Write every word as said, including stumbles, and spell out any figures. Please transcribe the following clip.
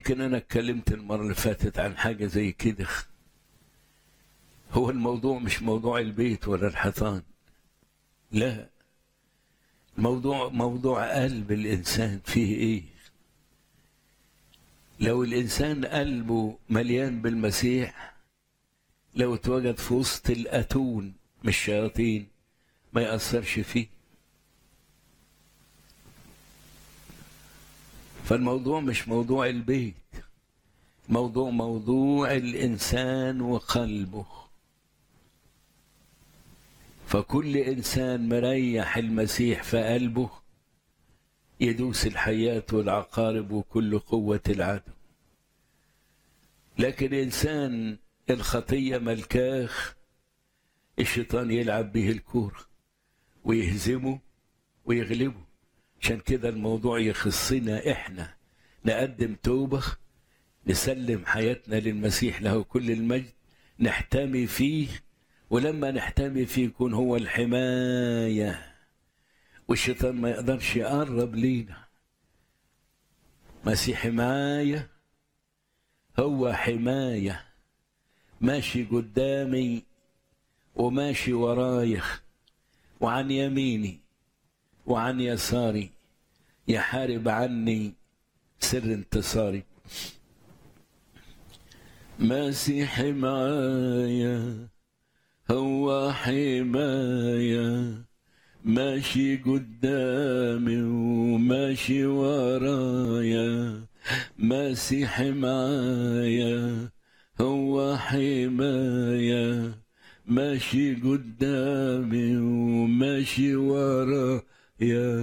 يمكن أنا اتكلمت المرة اللي فاتت عن حاجة زي كده. هو الموضوع مش موضوع البيت ولا الحيطان، لا، موضوع موضوع قلب الإنسان فيه إيه. لو الإنسان قلبه مليان بالمسيح، لو اتوجد في وسط الأتون مش شياطين ما يأثرش فيه. فالموضوع مش موضوع البيت، موضوع موضوع الإنسان وقلبه. فكل إنسان مريح المسيح في قلبه يدوس الحياة والعقارب وكل قوة العدو. لكن إنسان الخطية ملكاخ، الشيطان يلعب به الكورة ويهزمه ويغلبه. عشان كده الموضوع يخصنا إحنا نقدم توبة، نسلم حياتنا للمسيح له كل المجد، نحتمي فيه، ولما نحتمي فيه يكون هو الحماية والشيطان ما يقدرش يقرب لينا. مسيح حماية، هو حماية، ماشي قدامي وماشي ورايا وعن يميني وعن يساري، يحارب عني سر انتصاري. مسيح معايا، هو حماية، ماشي قدامي وماشي ورايا. مسيح معايا، هو حماية، ماشي قدامي وماشي ورايا.